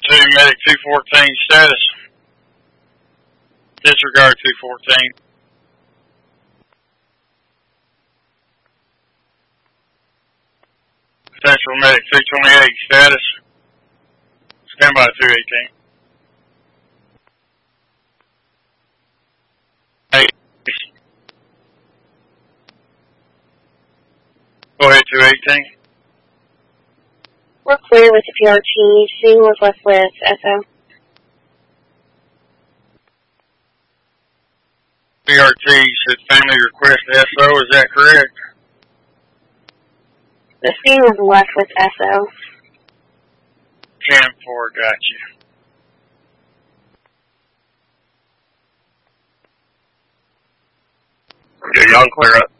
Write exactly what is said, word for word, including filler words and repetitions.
two, medic two fourteen, status. Disregard two fourteen. Central medic two twenty-eight, status. Stand by two eighteen. Hey. Go ahead, two eighteen. We're clear with the P R T, C Northwest with S O. P R T said family request S O, is that correct? The C was left with S O. ten four, got you. Yeah, y'all clear up.